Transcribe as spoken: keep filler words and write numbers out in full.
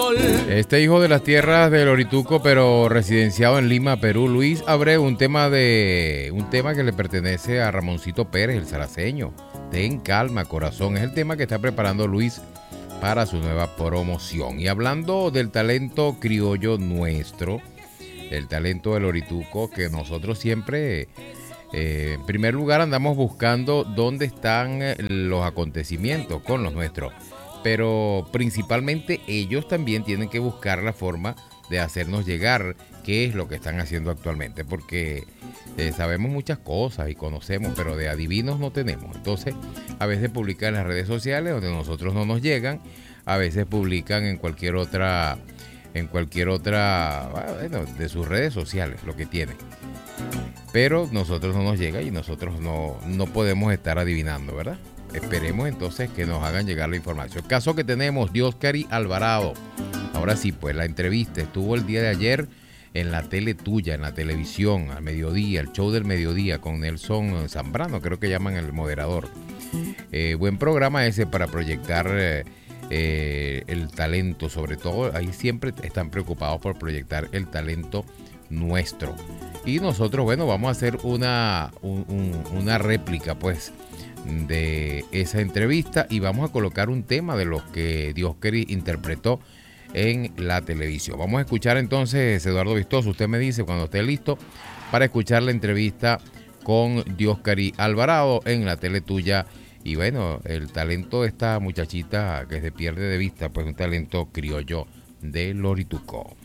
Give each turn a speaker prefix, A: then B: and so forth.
A: sol.
B: Este hijo de las tierras del Orituco, pero residenciado en Lima, Perú, Luis Abreu, un tema de un tema que le pertenece a Ramoncito Pérez, el zaraceño. Ten calma, corazón. Es el tema que está preparando Luis para su nueva promoción. Y hablando del talento criollo nuestro, el talento del Orituco, que nosotros siempre, eh, en primer lugar, andamos buscando dónde están los acontecimientos con los nuestros. Pero principalmente ellos también tienen que buscar la forma de hacernos llegar qué es lo que están haciendo actualmente, porque eh, sabemos muchas cosas y conocemos, pero de adivinos no tenemos. Entonces, a veces publican en las redes sociales donde nosotros no nos llegan, a veces publican en cualquier otra, en cualquier otra, bueno, de sus redes sociales, lo que tienen. Pero nosotros no nos llega y nosotros no, no podemos estar adivinando, ¿verdad? Esperemos entonces que nos hagan llegar la información. El caso que tenemos, Dioscari Alvarado. Ahora sí, pues la entrevista estuvo el día de ayer en la tele tuya, en la televisión, al mediodía, el show del mediodía con Nelson Zambrano, creo que llaman el moderador. Eh, buen programa ese para proyectar eh, eh, el talento, sobre todo ahí siempre están preocupados por proyectar el talento nuestro. Y nosotros, bueno, vamos a hacer una, un, un, una réplica, pues, de esa entrevista y vamos a colocar un tema de los que Dioscari interpretó en la televisión. Vamos a escuchar entonces, Eduardo Vistoso, usted me dice cuando esté listo para escuchar la entrevista con Dioscari Alvarado en la tele tuya. Y bueno, el talento de esta muchachita que se pierde de vista, pues un talento criollo del Orituco.